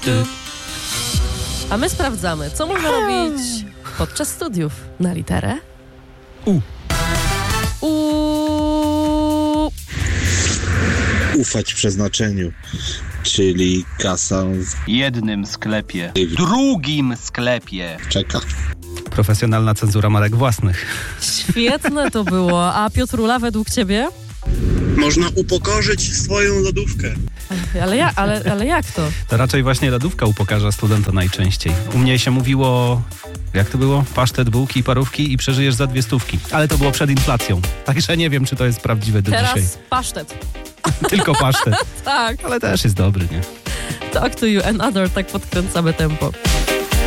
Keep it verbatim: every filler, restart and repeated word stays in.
A my sprawdzamy, co można robić podczas studiów na literę U. U. Ufać przeznaczeniu, czyli kasa W jednym sklepie, w drugim sklepie. czeka. Profesjonalna cenzura marek własnych. Świetne to było. A Piotrula, według ciebie? Można upokorzyć swoją lodówkę. Ale, ja, ale, ale jak to? To raczej właśnie lodówka upokarza studenta najczęściej. U mnie się mówiło, jak to było? Pasztet, bułki, parówki i przeżyjesz za dwie stówki. Ale to było przed inflacją. Także nie wiem, czy to jest prawdziwe do Teraz dzisiaj. pasztet. Tylko pasztet. Tak. Ale też jest dobry, nie? Talk to you and other, tak podkręcamy tempo.